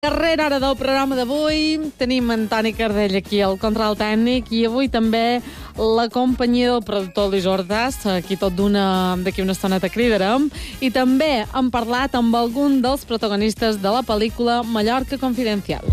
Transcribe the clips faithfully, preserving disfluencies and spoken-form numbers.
Darrera hora del programa d'avui tenim en Toni Cardell aquí al control tècnic i avui també la companyia del productor Luis Hortas, aquí tot d'una d'aquí una estoneta cridarem, i també hem parlat amb algun dels protagonistes de la pel·lícula Mallorca Confidencial.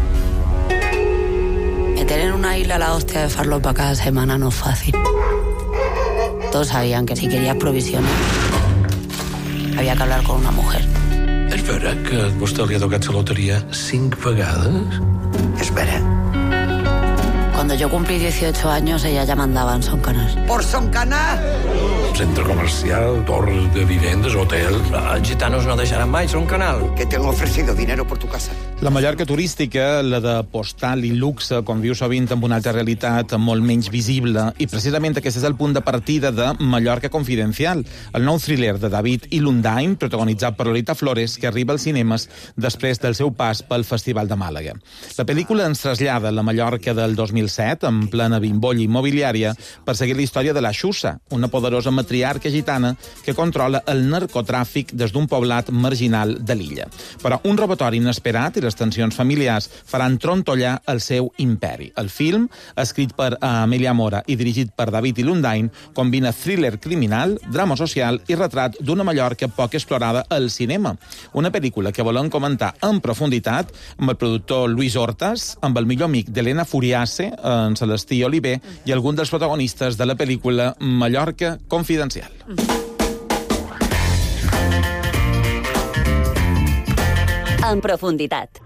Meter en una isla la hostia de farlopa cada semana no es fácil. Todos sabían que si querías provisiones había que hablar con una mujer. És vera que a vostè li ha tocat la loteria cinc vegades? Espera. Cuando yo cumplí dieciocho años, ella ya mandaba en Son Canal. ¿Por Son Canal? Centre comercial, torres de vivendes, hotel... Els gitanos no deixaran mai Son Canal. Que te han ofrecido dinero por tu casa. La Mallorca turística, la de postal i luxe, conviu sovint amb una altra realitat molt menys visible, i precisament aquest és el punt de partida de Mallorca Confidencial, el nou thriller de David i Lundain, protagonitzat per Lolita Flores, que arriba als cinemes després del seu pas pel Festival de Màlaga. La pel·lícula ens trasllada a la Mallorca del dos mil set, en plena bimbolla immobiliària, per seguir la història de la Xusa, una poderosa matriarca gitana que controla el narcotràfic des d'un poblat marginal de l'illa. Però un robatori inesperat i les tensions familiars faran trontollar el seu imperi. El film, escrit per Amelia Mora i dirigit per David i Lundain, combina thriller criminal, drama social i retrat d'una Mallorca poc explorada al cinema. Una pel·lícula que volem comentar en profunditat amb el productor Luis Hortas, amb el millor amic d'Helena Furiase, en Celestí Oliver, i algun dels protagonistes de la pel·lícula Mallorca Confidencial. En profunditat.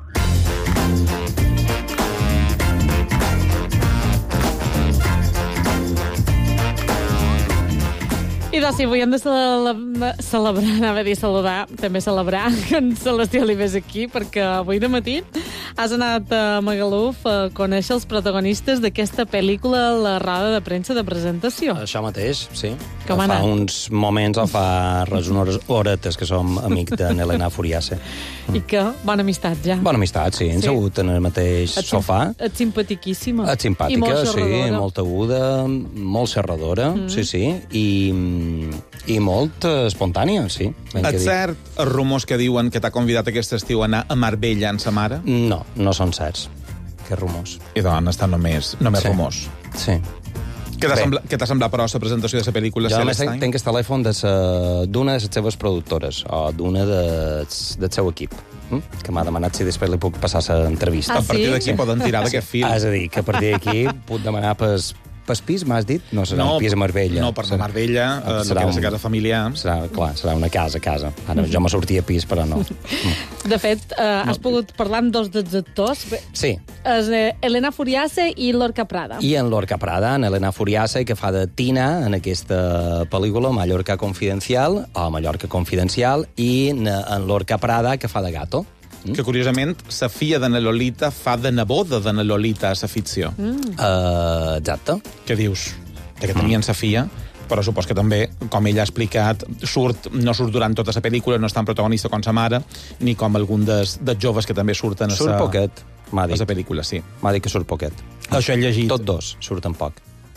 I doncs, si avui hem de cele- celebrar, anava a dir saludar, també celebrar que en Celestí Oliver és aquí, perquè avui de matí has anat a Magaluf a conèixer els protagonistes d'aquesta pel·lícula a la roda de premsa de presentació. Això mateix, sí. Com ha fa anat? uns moments o fa res unes horetes que som amic d'en Helena Furiase. I que, bona amistat, ja. Bona amistat, sí. Hem Sí. segut en el mateix Et sim- sofà. Et simpatiquíssima. Et simpàtica, I molt sí, xerradora. molt aguda, molt xerradora, mm. sí, sí, i, i molt eh, espontània, sí. ben que És dir. cert els rumors que diuen que t'ha convidat aquest estiu a anar a Marbella amb sa mare? No, no són certs. Que rumors. I doncs estan només, només Sí. rumors. Sí. Què t'ha Bé. semblat, què t'ha semblat, però, la presentació de la pel·lícula Jo només Celestine? tenc el telèfon de sa- d'una de les seves productores o d'una de, del seu equip, hm? que m'ha demanat si després li puc passar l'entrevista. Ah, A partir sí? d'aquí poden tirar d'aquest fil. Ah, és a dir, que a partir d'aquí puc demanar pas, pas pis, m'has dit? No, serà un pis a Marbella. No, per Serà- Marbella, eh, el que és la casa familiar. Serà, clar, serà una casa a casa. Ara, jo me sortia a pis, però no. De fet, eh, has pogut parlar amb dos dels actors. Bé, Sí, és eh, Helena Furiase i Lorca Prada. i en Lorca Prada, en Helena Furiase, que fa de Tina en aquesta pel·lícula Mallorca Confidencial, o Mallorca Confidencial, i en en Lorca Prada, que fa de Gato. Que, curiosament, sa filla de na Lolita fa de neboda de na Lolita a sa ficció. Mm. Uh, exacte. Què dius? De que tenien sa filla, però supos que també, com ella ha explicat, surt, no surt durant tota la pel·lícula, no és tan protagonista com sa mare, ni com algun dels, dels joves que també surten a Surt sa, poquet, m'ha a dit. sa pel·lícula, sí. M'ha dit que surt poquet. Això he llegit. Tots dos surten poc.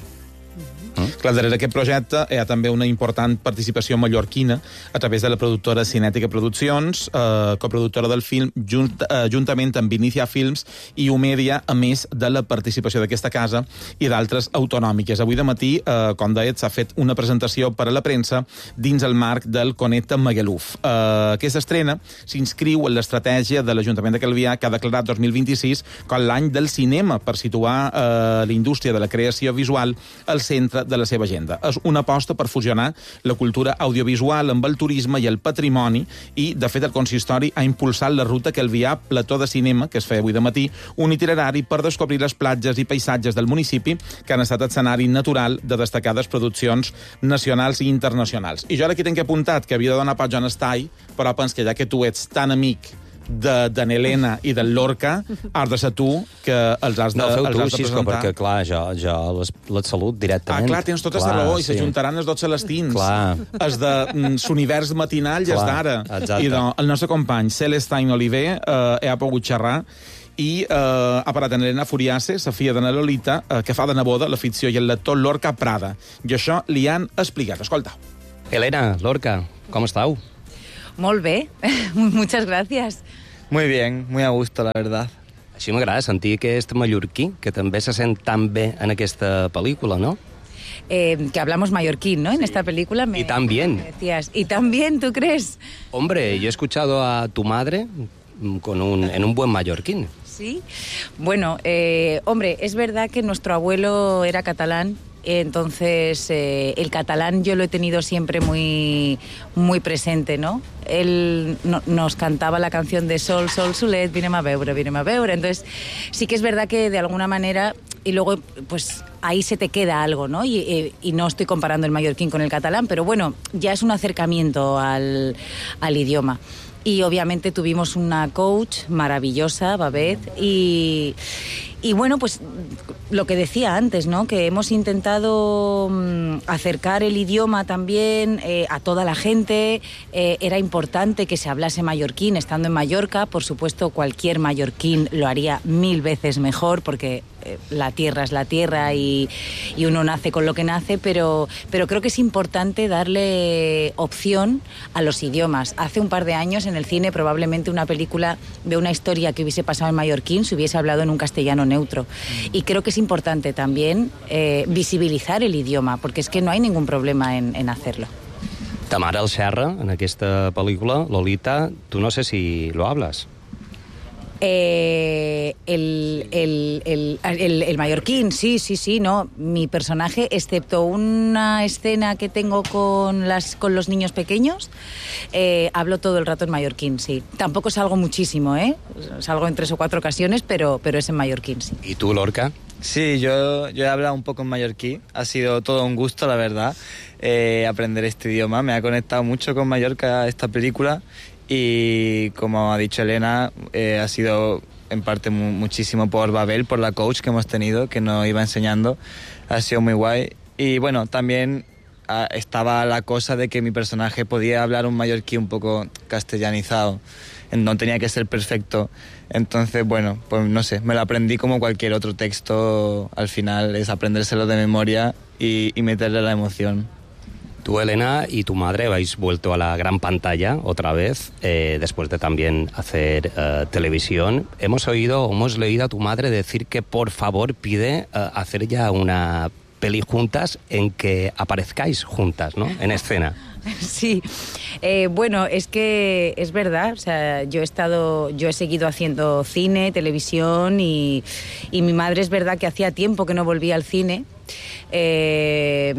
Clar, darrere aquest projecte hi ha també una important participació mallorquina a través de la productora Cinètica Produccions, eh, coproductora del film, junt, eh, juntament amb Vinicia Films i Umedia, a més de la participació d'aquesta casa i d'altres autonòmiques. Avui de matí, eh, com dèiet, s'ha fet una presentació per a la premsa dins el marc del Connecta Magaluf. Eh, aquesta estrena s'inscriu en l'estratègia de l'Ajuntament de Calvià, que ha declarat dos mil vint-i-sis com l'any del cinema per situar eh, la indústria de la creació visual al centre de la seva agenda. És una aposta per fusionar la cultura audiovisual amb el turisme i el patrimoni i, de fet, el consistori ha impulsat la ruta Calvià Plató de Cinema, que es feia avui de matí, un itinerari per descobrir les platges i paisatges del municipi que han estat escenari natural de destacades produccions nacionals i internacionals. I jo ara aquí tenc apuntat que havia de donar pas John Stay, però pens que ja que tu ets tan amic de, de Helena i del Lorca, has de ser tu que els has de, No, feu els tu, has de Xisco, presentar. perquè, clar, jo, jo les, les salut Ah, directament. clar, tens tota la raó, i s'ajuntaran els dos celestins. Clar. Els de mm, l'univers matinal i els Clar, d'ara. exacte. I doncs, el nostre company, Celestine Oliver, eh, ha pogut xerrar i eh, ha parat en Helena Furiase, la filla de na Lolita, eh, que fa de neboda la ficció, i el lector Lorca Prada. I això li han explicat. Escolta. Helena, Lorca, com estàu? Molt bé, muchas gracias. Muy bien, muy a gusto, la verdad. Així m'agrada sentir aquest mallorquí, que també se sent tan bé en aquesta pel·lícula, ¿no? Eh, que hablamos mallorquín, ¿no? En esta película. Me, y tan bien. Me decías, y tan bien, ¿tú crees? Hombre, yo he escuchado a tu madre con un, en un buen mallorquín. Sí. Bueno, eh, hombre, es verdad que nuestro abuelo era catalán. Entonces, eh, el catalán yo lo he tenido siempre muy, muy presente, ¿no? Él no, nos cantaba la canción de Sol, Sol, Solet, vinem a veure, vinem a veure. Entonces, sí que es verdad que de alguna manera, y luego, pues ahí se te queda algo, ¿no? Y, y, y no estoy comparando el mallorquín con el catalán, pero bueno, ya es un acercamiento al, al idioma. Y obviamente tuvimos una coach maravillosa, Babet, y... Y bueno, pues lo que decía antes, ¿no? Que hemos intentado mmm, acercar el idioma también eh, a toda la gente. Eh, era importante que se hablase mallorquín estando en Mallorca. Por supuesto, cualquier mallorquín lo haría mil veces mejor porque eh, la tierra es la tierra y, y uno nace con lo que nace, pero, pero creo que es importante darle opción a los idiomas. Hace un par de años en el cine probablemente una película de una historia que hubiese pasado en mallorquín se hubiese hablado en un castellano neutro. Y creo que es importante también eh, visibilizar el idioma, porque es que no hay ningún problema en, en hacerlo. Ta mare el xerra en aquesta pel·lícula, Lolita, tu no sé si lo hablas. Eh, el, el, el, el, el mallorquín, sí, sí, sí, no. Mi personaje, excepto una escena que tengo con, las, con los niños pequeños, eh, hablo todo el rato en mallorquín, sí. Tampoco salgo muchísimo, ¿eh? Salgo en tres o cuatro ocasiones, pero, pero es en mallorquín, sí. ¿Y tú, Lorca? Sí, yo, yo he hablado un poco en mallorquí. Ha sido todo un gusto, la verdad, eh, aprender este idioma. Me ha conectado mucho con Mallorca esta película. Y como ha dicho Elena, eh, ha sido en parte mu muchísimo por Babel, por la coach que hemos tenido, que nos iba enseñando. Ha sido muy guay. Y bueno, también ah, estaba la cosa de que mi personaje podía hablar un mallorquí un poco castellanizado. No tenía que ser perfecto. Entonces, bueno, pues no sé, me lo aprendí como cualquier otro texto. Al final es aprendérselo de memoria y, y meterle la emoción. Tú, Elena, y tu madre habéis vuelto a la gran pantalla otra vez, eh, después de también hacer uh, televisión. Hemos oído, hemos leído a tu madre decir que por favor pide uh, hacer ya una peli juntas en que aparezcáis juntas, ¿no? En escena. Sí, eh, bueno, es que es verdad, o sea, yo he estado, yo he seguido haciendo cine, televisión y, y mi madre es verdad que hacía tiempo que no volvía al cine. Eh,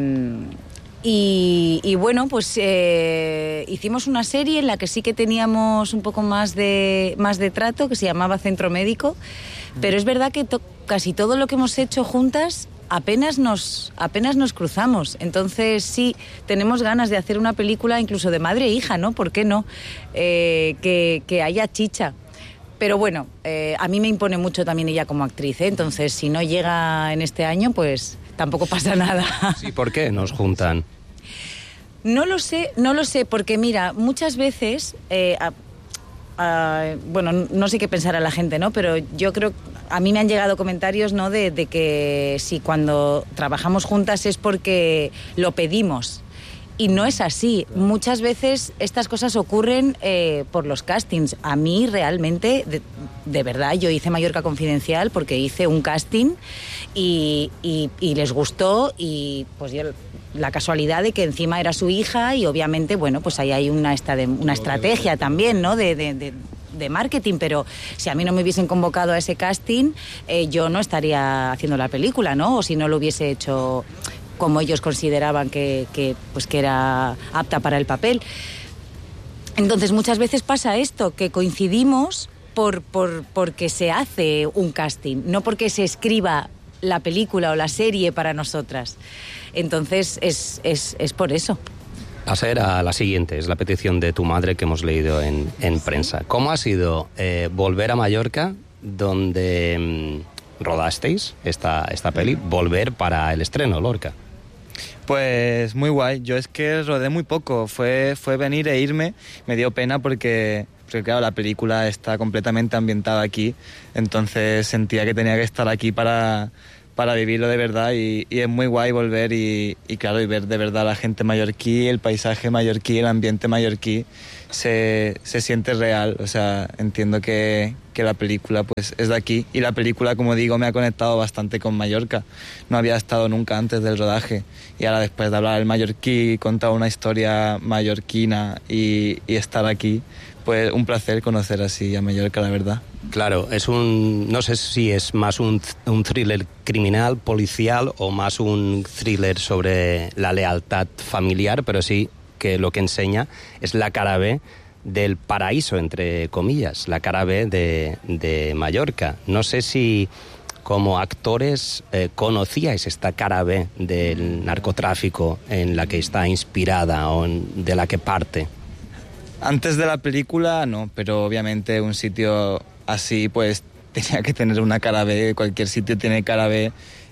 Y, y bueno, pues eh, hicimos una serie en la que sí que teníamos un poco más de, más de trato, que se llamaba Centro Médico, pero es verdad que to casi todo lo que hemos hecho juntas apenas nos, apenas nos cruzamos. Entonces sí, tenemos ganas de hacer una película incluso de madre e hija, ¿no? ¿Por qué no? Eh, que, que haya chicha. Pero bueno, eh, a mí me impone mucho también ella como actriz, ¿eh? Entonces si no llega en este año, pues tampoco pasa nada. Sí, ¿por qué nos juntan? No lo sé, no lo sé, porque mira, muchas veces, eh, a, a, bueno, no sé qué pensará la gente, ¿no? Pero yo creo, a mí me han llegado comentarios, ¿no? De, de que si cuando trabajamos juntas es porque lo pedimos. Y no es así. Muchas veces estas cosas ocurren eh, por los castings. A mí realmente, de, de verdad, yo hice Mallorca Confidencial porque hice un casting y, y, y les gustó y pues yo, la casualidad de que encima era su hija y obviamente, bueno, pues ahí hay una, esta de, una estrategia también, ¿no? De, de, de, de marketing, pero si a mí no me hubiesen convocado a ese casting, eh, yo no estaría haciendo la película, ¿no? O si no lo hubiese hecho como ellos consideraban que, que, pues que era apta para el papel. Entonces muchas veces pasa esto, que coincidimos por, por, porque se hace un casting, no porque se escriba la película o la serie para nosotras. Entonces es, es, es por eso. A ser a la siguiente, es la petición de tu madre que hemos leído en, en prensa. ¿Cómo ha sido eh, volver a Mallorca, donde mmm, rodasteis esta, esta peli, volver para el estreno, Lorca? Pues muy guay. Yo es que rodé muy poco. Fue, fue venir e irme. Me dio pena porque, porque, claro, la película está completamente ambientada aquí. Entonces sentía que tenía que estar aquí para, para vivirlo de verdad y, y es muy guay volver y, y claro, y ver de verdad a la gente mallorquí, el paisaje mallorquí, el ambiente mallorquí, se, se siente real. O sea, entiendo que, que la película pues es de aquí y la película, como digo, me ha conectado bastante con Mallorca. No había estado nunca antes del rodaje y ahora después de hablar el mallorquí, contar una historia mallorquina y, y estar aquí, pues un placer conocer así a Mallorca, la verdad. Claro, es un, no sé si es más un, un thriller criminal, policial o más un thriller sobre la lealtad familiar, pero sí que lo que enseña es la cara B del paraíso, entre comillas, la cara B de, de Mallorca. No sé si como actores eh, conocíais esta cara B del narcotráfico en la que está inspirada o en, de la que parte. Antes de la película no, pero obviamente un sitio así pues tenía que tener una cara B, cualquier sitio tiene cara B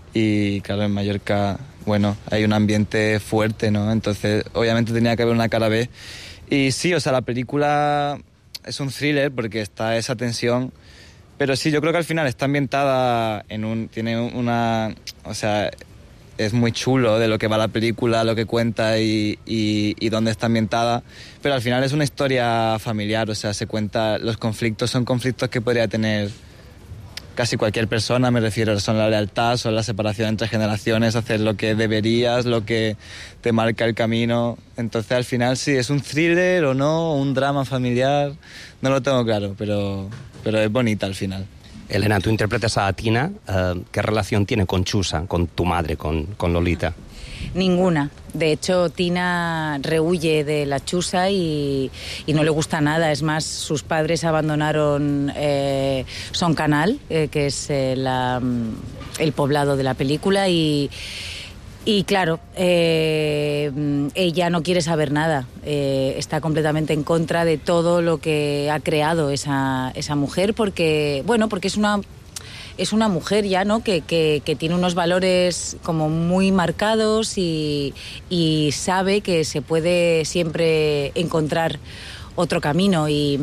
y claro, en Mallorca, bueno, hay un ambiente fuerte, ¿no? Entonces obviamente tenía que haber una cara B y sí, o sea, la película es un thriller porque está esa tensión, pero sí, yo creo que al final está ambientada en un, tiene una, o sea, es muy chulo de lo que va la película, lo que cuenta y, y, y dónde está ambientada, pero al final es una historia familiar, o sea, se cuenta, los conflictos son conflictos que podría tener casi cualquier persona, me refiero, son la lealtad, son la separación entre generaciones, hacer lo que deberías, lo que te marca el camino. Entonces al final sí, es un thriller o no, un drama familiar, no lo tengo claro, pero, pero es bonita al final. Elena, tú interpretas a Tina. Uh, ¿Qué relación tiene con Chusa, con tu madre, con, con Lolita? Ninguna. De hecho, Tina rehuye de la Chusa y, y no le gusta nada. Es más, sus padres abandonaron eh, Son Canal, eh, que es eh, la, el poblado de la película, y... Y claro, eh, ella no quiere saber nada, eh, está completamente en contra de todo lo que ha creado esa, esa mujer, porque, bueno, porque es una, es una mujer ya, ¿no?, que, que, que tiene unos valores como muy marcados y, y sabe que se puede siempre encontrar otro camino y,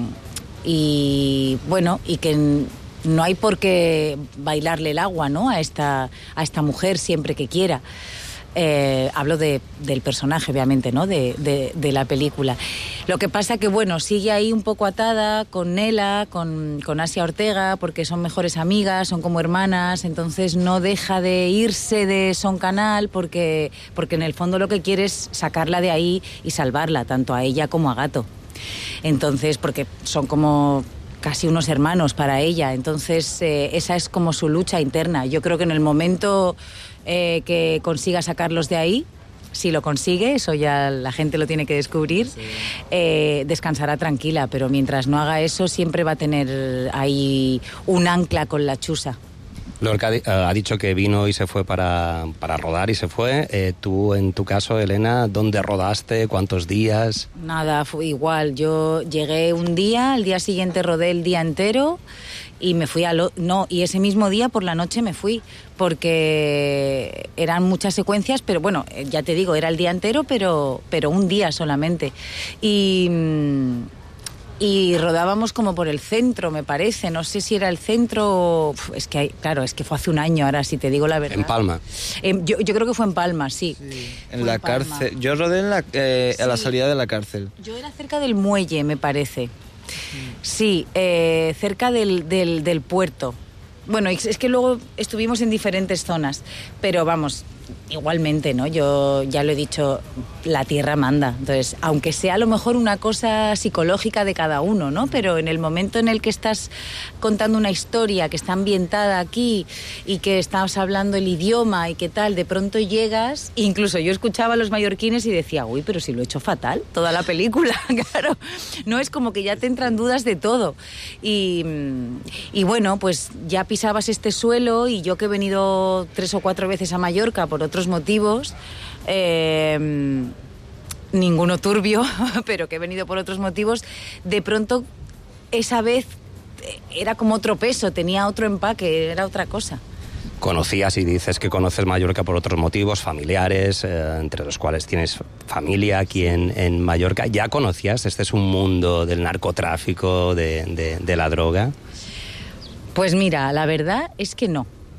y bueno, y que... no hay por qué bailarle el agua, ¿no?, a esta, a esta mujer siempre que quiera. Eh, hablo de, del personaje, obviamente, ¿no?, de, de, de la película. Lo que pasa que, bueno, sigue ahí un poco atada con Nela, con, con Asia Ortega, porque son mejores amigas, son como hermanas, entonces no deja de irse de Son Canal porque, porque en el fondo lo que quiere es sacarla de ahí y salvarla, tanto a ella como a Gato. Entonces, porque son como... casi unos hermanos para ella, entonces eh, esa es como su lucha interna. Yo creo que en el momento eh, que consiga sacarlos de ahí, si lo consigue, eso ya la gente lo tiene que descubrir, sí. eh, descansará tranquila, pero mientras no haga eso siempre va a tener ahí un ancla con la Chusa. Lorca ha dicho que vino y se fue para, para rodar y se fue. Eh, tú, en tu caso, Elena, ¿dónde rodaste? ¿Cuántos días? Nada, fue igual. Yo llegué un día, al día siguiente rodé el día entero y me fui a... Lo... No, y ese mismo día por la noche me fui, porque eran muchas secuencias, pero bueno, ya te digo, era el día entero, pero, pero un día solamente. Y... Y rodábamos como por el centro, me parece. No sé si era el centro... Uf, es que, hay, claro, es que fue hace un año, ahora si te digo la verdad. ¿En Palma? Eh, yo, yo creo que fue en Palma, sí. sí. En la en cárcel. Yo rodé en la, eh, sí. a la salida de la cárcel. Yo era cerca del muelle, me parece. Sí, eh, cerca del, del, del puerto. Bueno, es que luego estuvimos en diferentes zonas, pero vamos... Igualmente, ¿no? Yo ya lo he dicho, la tierra manda. Entonces, aunque sea a lo mejor una cosa psicológica de cada uno, ¿no? Pero en el momento en el que estás contando una historia que está ambientada aquí y que estás hablando el idioma y qué tal, de pronto llegas, incluso yo escuchaba a los mallorquines y decía, uy, pero si lo he hecho fatal, toda la película, claro. No, es como que ya te entran dudas de todo. Y, y bueno, pues ya pisabas este suelo y yo que he venido tres o cuatro veces a Mallorca por otros motivos, eh, ninguno turbio, pero que he venido por otros motivos, de pronto esa vez era como otro peso, tenía otro empaque, era otra cosa. Conocías y dices que conoces Mallorca por otros motivos, familiares, eh, entre los cuales tienes familia aquí en, en Mallorca. ¿Ya conocías? Este es un mundo del narcotráfico, de, de, de la droga. Pues mira, la verdad es que no.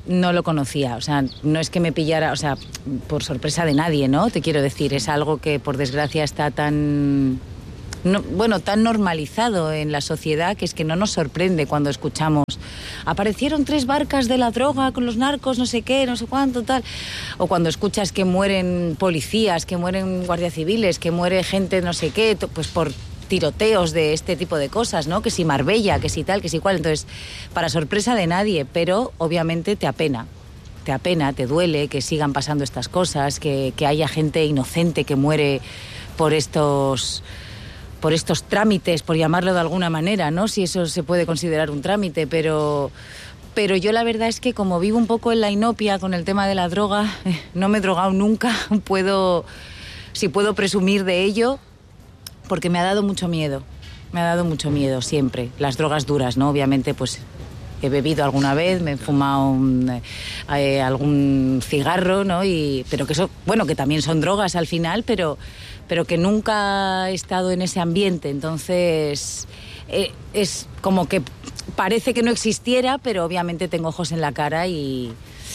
no lo conocía, o sea, no es que me pillara, o sea, por sorpresa de nadie, ¿no? Te quiero decir, es algo que por desgracia está tan, no, bueno, tan normalizado en la sociedad que es que no nos sorprende cuando escuchamos aparecieron tres barcas de la droga con los narcos, no sé qué, no sé cuánto, tal, o cuando escuchas que mueren policías, que mueren guardias civiles, que muere gente no sé qué, pues por tiroteos de este tipo de cosas, ¿no? Que si Marbella, que si tal, que si cual. Entonces, para sorpresa de nadie, pero obviamente te apena. Te apena, te duele que sigan pasando estas cosas, que, que haya gente inocente que muere por estos, por estos trámites, por llamarlo de alguna manera, ¿no? Si eso se puede considerar un trámite, pero... Pero yo la verdad es que como vivo un poco en la inopia con el tema de la droga, eh, no me he drogado nunca, puedo, si puedo presumir de ello, porque me ha dado mucho miedo, me ha dado mucho miedo siempre. Las drogas duras, ¿no? Obviamente, pues he bebido alguna vez, me he fumado un, eh, algún cigarro, ¿no? Y, pero que eso, bueno, que también son drogas al final, pero, pero que nunca he estado en ese ambiente. Entonces, eh, es como que parece que no existiera, pero obviamente tengo ojos en la cara y,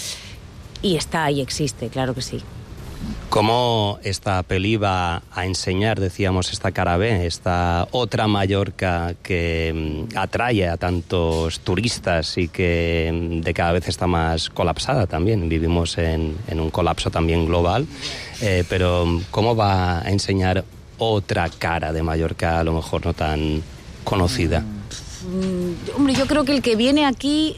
y está y existe, claro que sí. ¿Cómo esta peli va a enseñar, decíamos, esta cara B, esta otra Mallorca que atrae a tantos turistas y que de cada vez está más colapsada también? Vivimos en, en un colapso también global, eh, pero ¿cómo va a enseñar otra cara de Mallorca, a lo mejor no tan conocida? Mm, hombre, yo creo que el que viene aquí...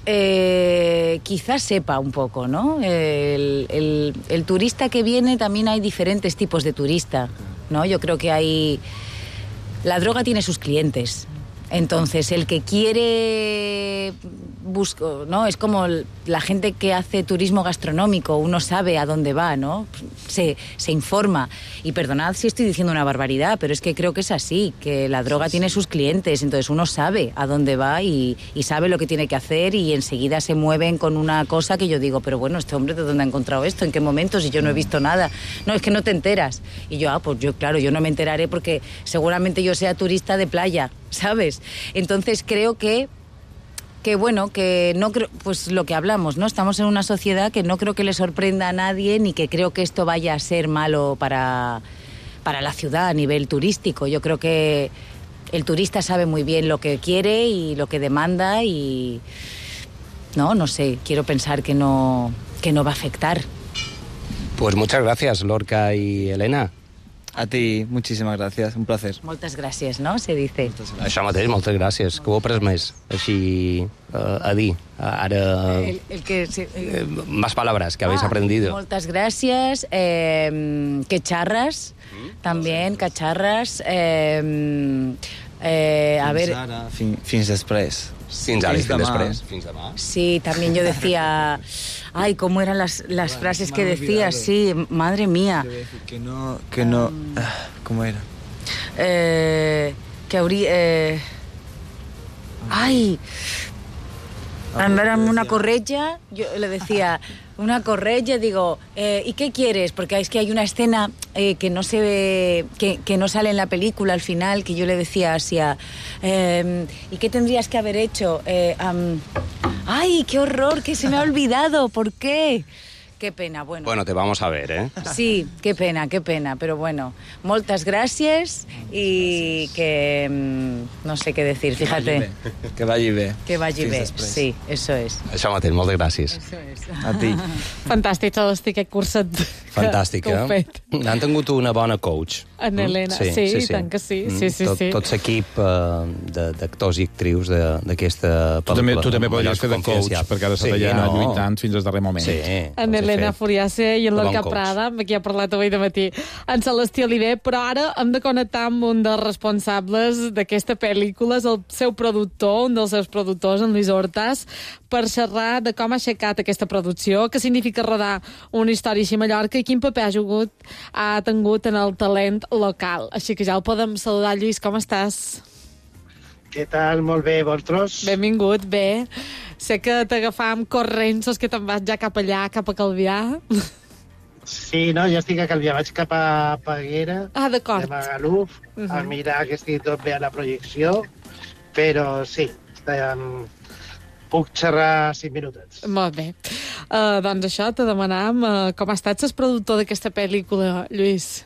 Eh, quizás sepa un poco, ¿no? El, el, el turista que viene, también hay diferentes tipos de turista, ¿no? Yo creo que hay... La droga tiene sus clientes. Entonces, el que quiere... Busco, ¿no? Es como la gente que hace turismo gastronómico, uno sabe a dónde va, ¿no? Se, se informa. Y perdonad si estoy diciendo una barbaridad, pero es que creo que es así, que la droga tiene sus clientes, entonces uno sabe a dónde va y, y sabe lo que tiene que hacer y enseguida se mueven con una cosa que yo digo, pero bueno, este hombre, ¿de dónde ha encontrado esto? ¿En qué momento? Si yo no he visto nada. No, es que no te enteras. Y yo, ah, pues yo, claro, yo no me enteraré porque seguramente yo sea turista de playa, ¿sabes? Entonces creo que que bueno, que no creo, pues lo que hablamos, ¿no? Estamos en una sociedad que no creo que le sorprenda a nadie ni que creo que esto vaya a ser malo para, para la ciudad a nivel turístico. Yo creo que el turista sabe muy bien lo que quiere y lo que demanda y no, no sé, quiero pensar que no, que no va a afectar. Pues muchas gracias, Lorca y Elena. A ti, muchísimas gracias, un placer. Moltes gràcies, no? Se dice. Això mateix, moltes gràcies. Que ho he pres més, així, uh, a dir. Ara... El, el que... Sí, eh, más palabras que habéis ah, aprendido. Moltes gràcies. Eh, que xarras, mm, también, que xarras. Eh, eh, a ver... Fins ara, fin, fins després. Fins ara, fins després. Fins demà. Sí, también yo decía... Ay, cómo eran las, las bueno, frases que decía, sí, madre mía. Que no, que no... Um, ¿Cómo era? Eh, que habría... Eh, ay... Andar en una corrella, yo le decía, una corrella, digo, eh, ¿y qué quieres? Porque es que hay una escena eh, que no se ve, que, que no sale en la película al final, que yo le decía así a, eh, ¿y qué tendrías que haber hecho? Eh, um, ¡ay, qué horror! Que se me ha olvidado, ¿por qué? Qué pena, bueno. Bueno, te vamos a ver, ¿eh? Sí, qué pena, qué pena, pero bueno, moltes gràcies i que no sé què decir, fíjate. Que vagi bé. Que vagi bé, sí, eso es. Això mateix, moltes gràcies. Eso es. A ti. Fantàstic, tot aquest curset Fantàstic, que heu eh? fet. Han tingut una bona coach. En Helena, sí, sí, sí, sí. tant que sí. sí, sí, tot, sí. tot l'equip uh, d'actors i actrius d'aquesta pel·lícula. Tu també, tu també podries fer de coach, perquè ara s'ha sí, d'allà no. lluitant fins al darrer moment. Sí, en Helena Furiase i en l'Elka bon Prada, amb qui ha parlat avui de matí en Celestí Oliver, però ara hem de connectar amb un dels responsables d'aquesta pel·lícula, és el seu productor, un dels seus productors, en Lluís Hortas, per xerrar de com ha aixecat aquesta producció, què significa rodar una història així a Mallorca i quin paper ha jugut, ha tingut en el talent local. Així que ja el podem saludar, Lluís, com estàs? Què tal? Molt bé, vosaltres? Benvingut, bé. Sé que t'agafàvem corrents, que te'n vas ja cap allà, cap a Calvià. Sí, no, jo estic a Calvià, vaig cap a Peguera, ah, d'acord. de Magaluf, uh -huh. a mirar que estigui tot bé a la projecció, però sí, estem, puc xerrar cinc minutets. Molt bé. Uh, doncs això, te demanàvem uh, com ha estat el productor d'aquesta pel·lícula, Lluís?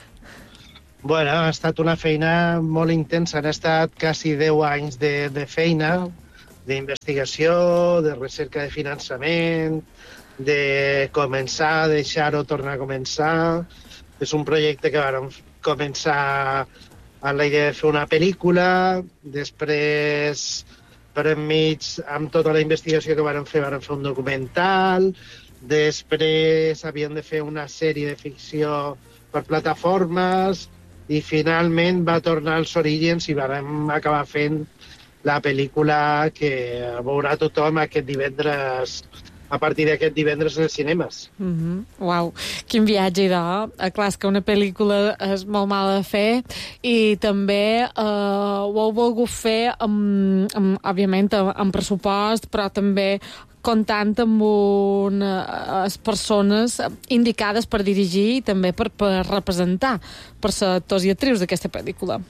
Bueno, ha estat una feina molt intensa. Han estat quasi deu anys de, de feina, d'investigació, de recerca de finançament, de començar, deixar-ho, tornar a començar. És un projecte que vam començar amb la idea de fer una pel·lícula, després, per enmig, amb tota la investigació que vam fer, vam fer un documental, després havíem de fer una sèrie de ficció per plataformes, i finalment va tornar als orígens i vam acabar fent la pel·lícula que veurà tothom aquest divendres, a partir d'aquest divendres als cinemes. Mm-hmm. Uau, quin viatge, idò. Eh, clar, és que una pel·lícula és molt mala de fer i també eh, ho heu volgut fer amb, amb, òbviament, amb, amb pressupost, però també comptant amb unes persones indicades per dirigir i també per, per representar, per ser actors i actrius d'aquesta pel·lícula.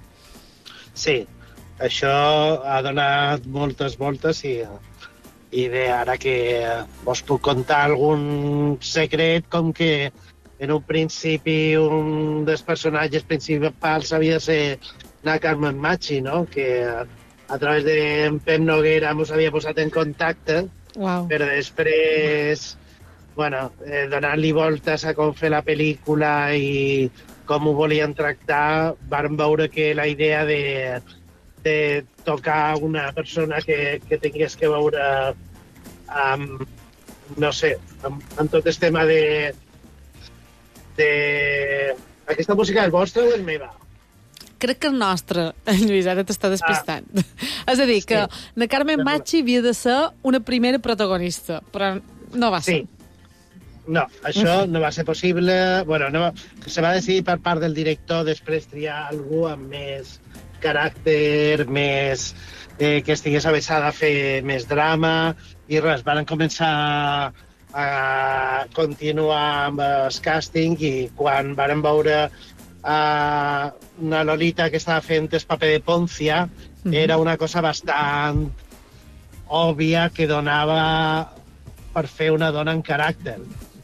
Sí, això ha donat moltes voltes i, i bé, ara que vos puc contar algun secret, com que en un principi un dels personatges principals havia de ser la Carmen Machi, no? Que a través de Pep Noguera ens havia posat en contacte. Wow. Però després, bueno, eh, donant-li voltes a com fer la pel·lícula i com ho volien tractar, vam veure que la idea de, de tocar una persona que, que tingués que veure amb, no sé, amb, amb tot el tema de, de... Aquesta música és vostra o és meva? Crec que el nostre, Lluís, ara t'està despistant. Ah. És a dir, que sí. La Carmen Machi havia de ser una primera protagonista, però no va ser. Sí. No, això no va ser possible. Bueno, no va... se va decidir per part del director després triar algú amb més caràcter, més eh, que estigués avesada a fer més drama, i res, van començar a continuar amb el càsting i quan varen veure Uh, una Lolita que estava fent el paper de Poncia, mm-hmm. era una cosa bastant òbvia que donava per fer una dona en caràcter.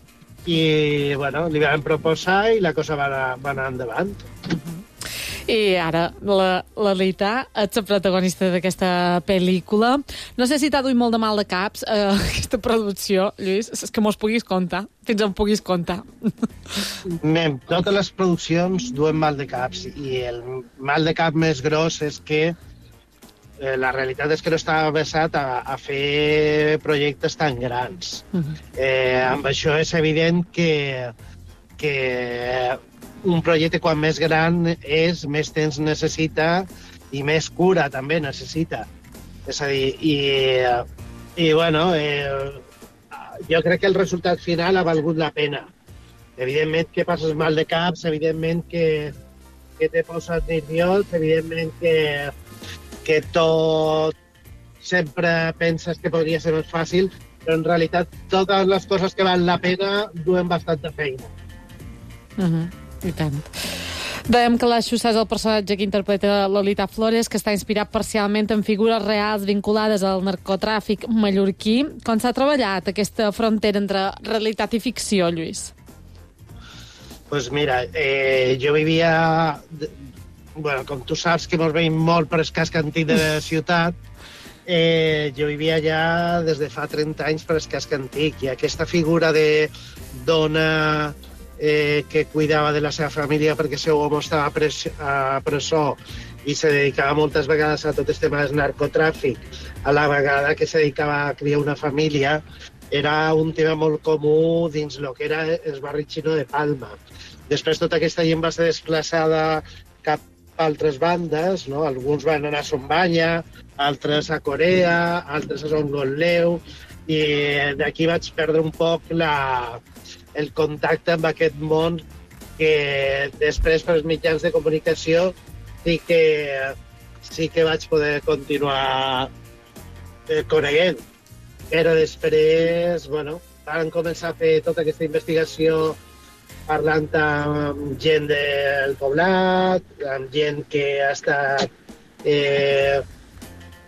I, bueno, li vam proposar i la cosa va anar, va anar endavant. Mm-hmm. I ara la Lolita ets la protagonista d'aquesta pel·lícula. No sé si t'ha duit molt de mal de caps eh, aquesta producció, Lluís, és que mos puguis contar, fins on puguis contar. Mem, totes les produccions duen mal de caps i el mal de cap més gros és que eh, la realitat és que no estava basat a, a fer projectes tan grans. Uh-huh. Eh, amb això és evident que, que un projecte quan més gran és, més temps necessita i més cura també necessita. És a dir, i, i bueno, eh, jo crec que el resultat final ha valgut la pena. Evidentment que passes mal de caps, evidentment que, que te poses nerviós, evidentment que, que tot sempre penses que podria ser més fàcil, però en realitat totes les coses que valen la pena duen bastanta feina. Uh-huh. I tant. Dèiem que la Xussa és el personatge que interpreta Lolita Flores, que està inspirat parcialment en figures reals vinculades al narcotràfic mallorquí. Com s'ha treballat aquesta frontera entre realitat i ficció, Lluís? Pues mira, eh, jo vivia... Bueno, com tu saps que mos veiem molt per el casc antic de la ciutat, eh, jo vivia ja des de fa trenta anys per el casc antic, i aquesta figura de dona eh, que cuidava de la seva família perquè el seu home estava a, pres a presó i se dedicava moltes vegades a tot el tema del narcotràfic, a la vegada que se dedicava a criar una família, era un tema molt comú dins el que era el barri xino de Palma. Després tota aquesta gent va ser desplaçada cap a altres bandes, no? Alguns van anar a Sombanya, altres a Corea, altres a Zongonleu, i d'aquí vaig perdre un poc la, el contacte amb aquest món que després per als mitjans de comunicació sí que, sí que vaig poder continuar eh, coneguent. Però després, bueno, van començar a fer tota aquesta investigació parlant amb gent del poblat, amb gent que ha estat eh,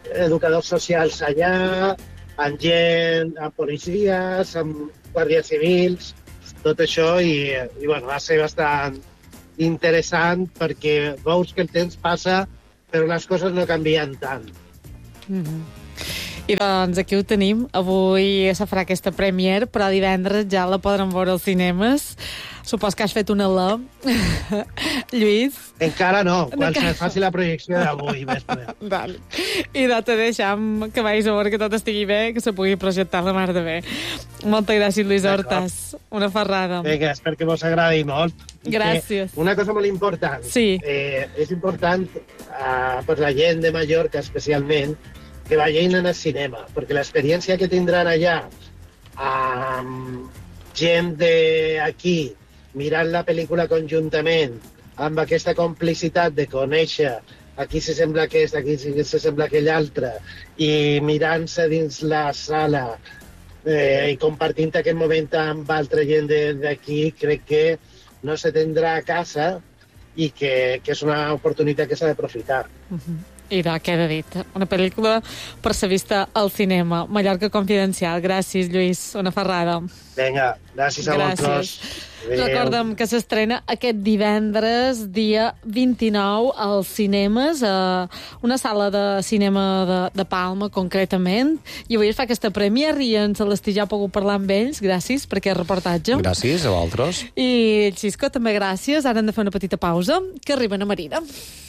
educadors socials allà, amb gent, amb policies, amb guàrdies civils, tot això, i, i bueno, va ser bastant interessant perquè veus que el temps passa però les coses no canvien tant. Mm-hmm. I doncs aquí ho tenim. Avui se farà aquesta premier, però divendres ja la podrem veure als cinemes. Supos que has fet una L. Lluís? Encara no, quan se faci la projecció d'avui vespre. Vale. I no te deixem que vagis a veure que tot estigui bé, que se pugui projectar la mar de bé. Moltes gràcies, Lluís Hortas. Una ferrada. Vinga, espero que vos agradi molt. Gràcies. Una cosa molt important. Sí. Eh, és important uh, per la gent de Mallorca, especialment, que vagin al cinema, perquè l'experiència que tindran allà amb gent d'aquí, mirant la pel·lícula conjuntament, amb aquesta complicitat de conèixer aquí se sembla aquest, aquí se sembla aquell altre, i mirant-se dins la sala eh, i compartint aquest moment amb altra gent d'aquí, crec que no se tindrà a casa i que, que és una oportunitat que s'ha d'aprofitar. Uh-huh. I de queda dit. Una pel·lícula per ser vista al cinema. Mallorca Confidencial. Gràcies, Lluís. Una ferrada. Vinga, gràcies a vosaltres. Recorda'm que s'estrena aquest divendres, dia vint-i-nou, als cinemes, a una sala de cinema de, de Palma, concretament. I avui es fa aquesta premier i en Celestí ja ha pogut parlar amb ells. Gràcies per aquest reportatge. Gràcies a vosaltres. I Xisco, també gràcies. Ara hem de fer una petita pausa, que arriben a Marina.